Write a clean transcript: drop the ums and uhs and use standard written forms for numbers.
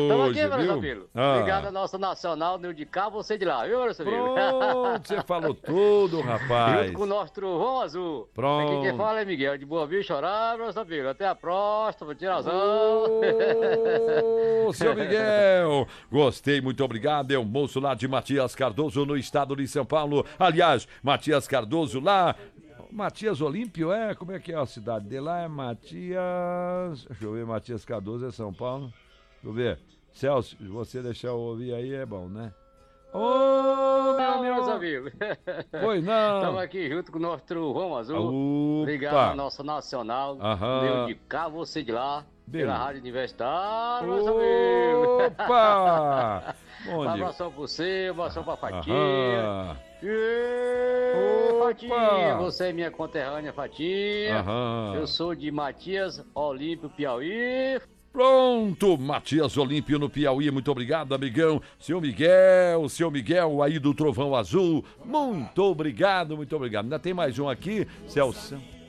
hoje, aqui, viu? Sabilo. Obrigado à nossa nacional, Nil de cá, você de lá, viu, Sabilo? Pronto, você falou tudo, rapaz. Junto com o nosso trovão azul. Pronto. Aqui quem fala é Miguel, de Boa Vista, Horário, Sabilo. Até a próxima, tirazão. Ô, seu Miguel, gostei, muito obrigado. É o moço lá de Matias Cardoso, no estado de São Paulo. Aliás, Matias Cardoso lá. Matias Olímpio, é? Como é que é a cidade dele lá? É Matias. Deixa eu ver, Matias Cardoso é São Paulo. Deixa eu ver. Celso, se você deixar eu ouvir aí é bom, né? Ô, Meus amigos. Pois não. Estamos aqui junto com o nosso trovão azul. Opa. Obrigado à nossa nacional. Aham. Nil de cá, você de lá. Beleza. Pela Rádio Universitária, meus amigos. Opa! Bom Um dia. abração pra você, um abração pra Fatinha. Aham. Fatinha, você é minha conterrânea, Fatinha. Aham. Eu sou de Matias Olímpio, Piauí. Pronto, Matias Olímpio no Piauí, muito obrigado, amigão. Seu Miguel aí do Trovão Azul, muito obrigado, muito obrigado. Ainda tem mais um aqui, Celso.